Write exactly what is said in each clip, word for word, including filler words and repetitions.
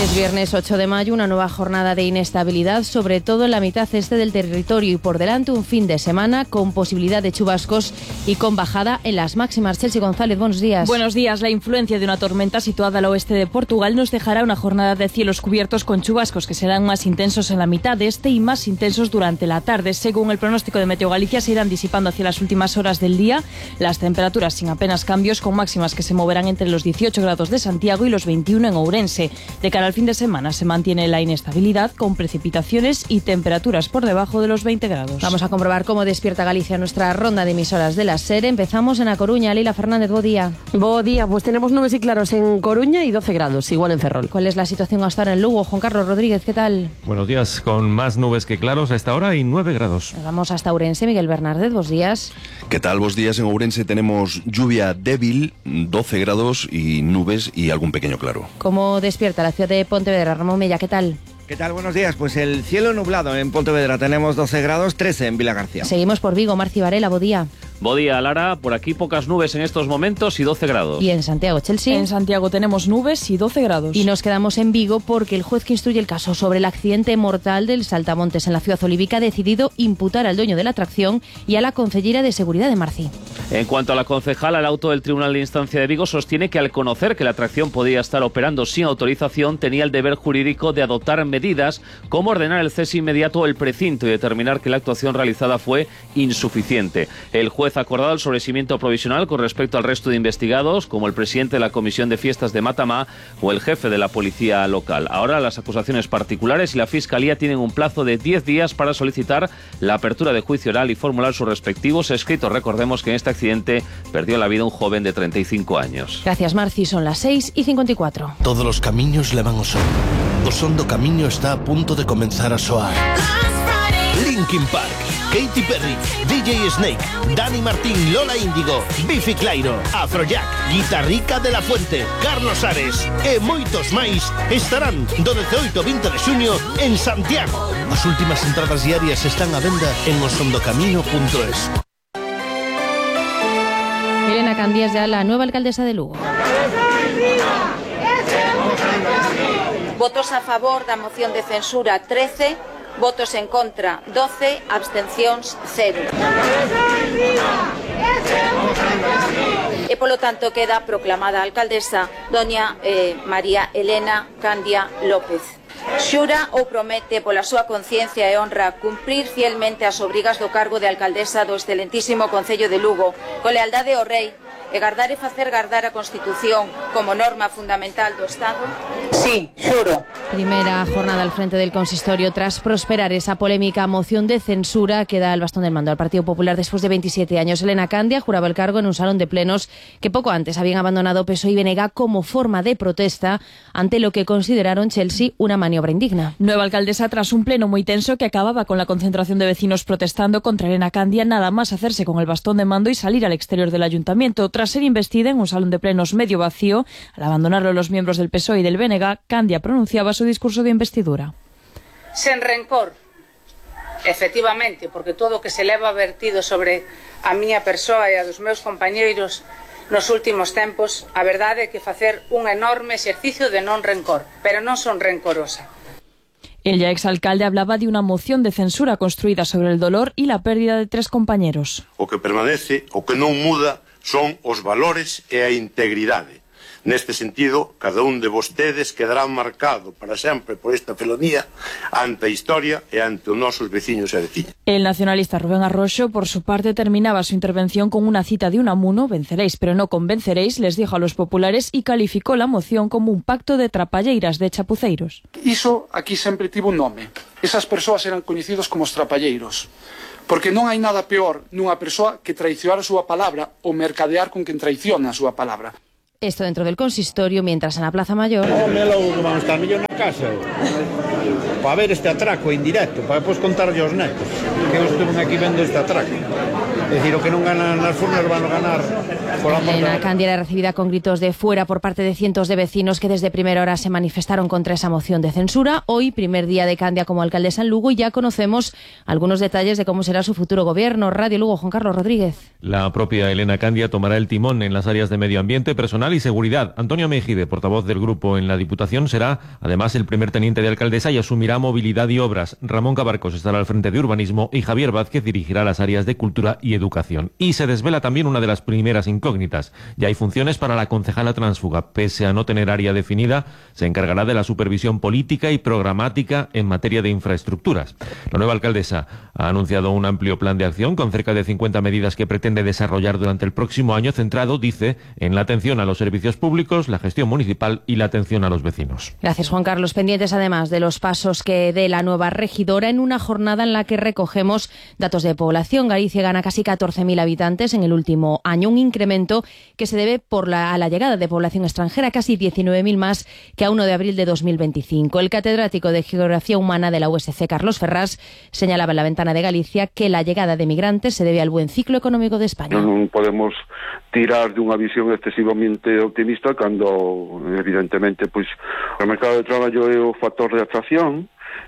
Es viernes ocho de mayo, una nueva jornada de inestabilidad, sobre todo en la mitad este del territorio, y por delante un fin de semana con posibilidad de chubascos y con bajada en las máximas. Chelsea González, buenos días. Buenos días. La influencia de una tormenta situada al oeste de Portugal nos dejará una jornada de cielos cubiertos con chubascos que serán más intensos en la mitad este y más intensos durante la tarde. Según el pronóstico de Meteo Galicia, se irán disipando hacia las últimas horas del día las temperaturas sin apenas cambios, con máximas que se moverán entre los dieciocho grados de Santiago y los veintiuno en Ourense. De cara al fin de semana se mantiene la inestabilidad con precipitaciones y temperaturas por debajo de los veinte grados. Vamos a comprobar cómo despierta Galicia nuestra ronda de emisoras de la SER. Empezamos en A Coruña. Leila Fernández, bo día. Bo día, pues tenemos nubes y claros en Coruña y doce grados, igual en Ferrol. ¿Cuál es la situación hasta ahora en Lugo? Juan Carlos Rodríguez, ¿qué tal? Buenos días, con más nubes que claros a esta hora y nueve grados. Vamos hasta Ourense. Miguel Bernardez, buenos días. ¿Qué tal? Buenos días. En Ourense tenemos lluvia débil, doce grados y nubes y algún pequeño claro. ¿Cómo despierta la ciudad de Pontevedra? Ramón Mella, ¿qué tal? ¿Qué tal? Buenos días. Pues el cielo nublado en Pontevedra. Tenemos doce grados, trece en Vilagarcía. Seguimos por Vigo. Marci Varela, bo día. Bo día, Lara. Por aquí pocas nubes en estos momentos y doce grados. ¿Y en Santiago, Chelsea? En Santiago tenemos nubes y doce grados. Y nos quedamos en Vigo porque el juez que instruye el caso sobre el accidente mortal del saltamontes en la ciudad olívica ha decidido imputar al dueño de la atracción y a la concejera de seguridad de Marci. En cuanto a la concejala, el auto del Tribunal de Instancia de Vigo sostiene que al conocer que la atracción podía estar operando sin autorización, tenía el deber jurídico de adoptar medidas como ordenar el cese inmediato del precinto y determinar que la actuación realizada fue insuficiente. El juez ha acordado el sobreseimiento provisional con respecto al resto de investigados, como el presidente de la Comisión de Fiestas de Matamá o el jefe de la policía local. Ahora las acusaciones particulares y la Fiscalía tienen un plazo de diez días para solicitar la apertura de juicio oral y formular sus respectivos escritos. Recordemos que en este accidente perdió la vida un joven de treinta y cinco años. Gracias, Marci. Son las seis y cincuenta y cuatro. Todos los camiños levan ao son. O son do camiño está a punto de comenzar a soar. Linkin Park, Katy Perry, D J Snake, Dani Martín, Lola Índigo, Biffy Clyro, Afrojack, Guitarrica de la Fuente, Carlos Ares e moitos máis estarán do dezooito ao vinte de xuño en Santiago. As últimas entradas diarias están a venda en osondocamino punto es. Elena Candía es ya la nueva alcaldesa de Lugo. Votos a favor da moción de censura trece, votos en contra doce, abstencións cero. E polo tanto queda proclamada a alcaldesa doña eh, María Elena Candia López. Xura ou promete pola súa conciencia e honra cumprir fielmente as obrigas do cargo de alcaldesa do excelentísimo Concello de Lugo, con lealdade ao rei, e gardar e facer gardar a Constitución como norma fundamental do Estado? Sí, xuro. Primera jornada al frente del consistorio tras prosperar esa polémica moción de censura que da el bastón del mando al Partido Popular después de veintisiete años. Elena Candia juraba el cargo en un salón de plenos que poco antes habían abandonado P S O E y B N G como forma de protesta ante lo que consideraron, Chelsea, una maniobra indigna. Nueva alcaldesa tras un pleno muy tenso que acababa con la concentración de vecinos protestando contra Elena Candia, nada más hacerse con el bastón de mando y salir al exterior del ayuntamiento. Tras ser investida en un salón de plenos medio vacío, al abandonarlo los miembros del P S O E y del B N G, Candia pronunciaba su discurso de investidura. Sen rencor, efectivamente, porque todo o que se leva vertido sobre a miña persoa e a dos meus compañeiros nos últimos tempos, a verdade é que facer un enorme exercicio de non rencor, pero non son rencorosa. El ya exalcalde hablaba de una moción de censura construida sobre el dolor y la pérdida de tres compañeros. O que permanece, o que non muda, son os valores e a integridade. Neste sentido, cada un de vostedes quedará marcado para sempre por esta felonía ante a historia e ante os nosos veciños e veciñas. El nacionalista Rubén Arroxo, por su parte, terminaba su intervención con una cita de Unamuno: venceréis, pero no convenceréis, les dijo a los populares, y calificó la moción como un pacto de trapalleiras, de chapuceiros. Iso aquí sempre tivo un nome. Esas persoas eran coñecidos como os trapalleiros. Porque non hai nada peor nunha persoa que traicionar a súa palabra ou mercadear con quen traiciona a súa palabra. Esto dentro del consistorio, mientras en la Plaza Mayor... Oh, me logo que vamos a estar mellor na casa. Para ver este atraco indirecto, para depois contarlle aos netos que eu estuve aquí vendo este atraco. É dicir, o que non ganan nas furnas van a ganar pola porta. Elena Candia era recibida con gritos de fuera por parte de cientos de vecinos que desde primera hora se manifestaron contra esa moción de censura. Hoy, primer día de Candia como alcaldesa en Lugo, y ya conocemos algunos detalles de cómo será su futuro gobierno. Radio Lugo, Juan Carlos Rodríguez. La propia Elena Candia tomará el timón en las áreas de medio ambiente, personal y seguridad. Antonio Mejide, portavoz del grupo en la Diputación, será además el primer teniente de alcaldesa y asumirá movilidad y obras. Ramón Cabarcos estará al frente de urbanismo y Javier Vázquez dirigirá las áreas de cultura y educación. Y se desvela también una de las primeras incógnitas. Ya hay funciones para la concejala tránsfuga. Pese a no tener área definida, se encargará de la supervisión política y programática en materia de infraestructuras. La nueva alcaldesa ha anunciado un amplio plan de acción con cerca de cincuenta medidas que pretende desarrollar durante el próximo año, centrado, dice, en la atención a los servicios públicos, la gestión municipal y la atención a los vecinos. Gracias, Juan Carlos. Pendientes además de los pasos que dé la nueva regidora en una jornada en la que recogemos datos de población. Galicia gana casi catorce mil habitantes en el último año, un incremento que se debe por la, a la llegada de población extranjera, casi diecinueve mil más que a uno de abril de dos mil veinticinco. El catedrático de Geografía Humana de la U S C, Carlos Ferrás, señalaba en La Ventana de Galicia que la llegada de migrantes se debe al buen ciclo económico de España. Non podemos tirar dunha visión excesivamente optimista cando, evidentemente, pois, o mercado de traballo é o factor de atracción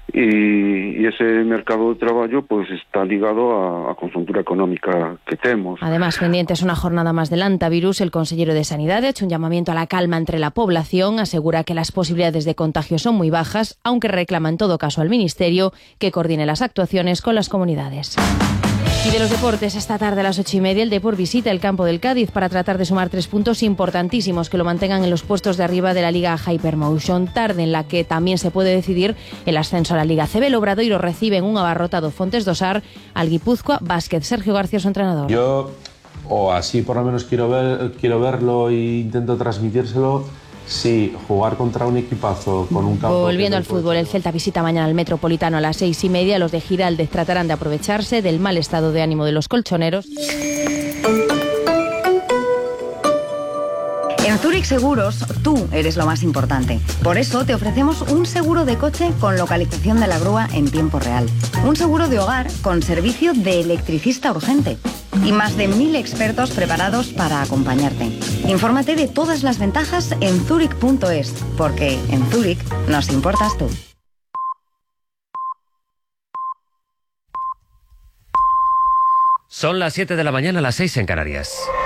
e, e ese mercado de traballo pues está ligado a, a conjuntura económica que temos. Además, pendiente es una jornada más del antivirus. El consejero de Sanidad ha hecho un llamamiento a la calma entre la población, asegura que las posibilidades de contagio son muy bajas, aunque reclama en todo caso al Ministerio que coordine las actuaciones con las comunidades. Y de los deportes, esta tarde a las ocho y media el Depor visita el campo del Cádiz para tratar de sumar tres puntos importantísimos que lo mantengan en los puestos de arriba de la Liga Hypermotion. Tarde en la que también se puede decidir el ascenso a la Liga C B. El Obradoiro recibe en un abarrotado Fontes Dosar al Guipúzcoa Basket. Sergio García, su entrenador. Yo, o así por lo menos quiero ver, quiero verlo e intento transmitírselo. Sí, jugar contra un equipazo con un campo... Volviendo al fútbol, el Celta visita mañana al Metropolitano a las seis y media. Los de Giraldez tratarán de aprovecharse del mal estado de ánimo de los colchoneros. En Zurich Seguros, tú eres lo más importante. Por eso te ofrecemos un seguro de coche con localización de la grúa en tiempo real. Un seguro de hogar con servicio de electricista urgente. Y más de mil expertos preparados para acompañarte. Infórmate de todas las ventajas en zurich punto es, porque en Zurich nos importas tú. Son las siete de la mañana, las seis en Canarias.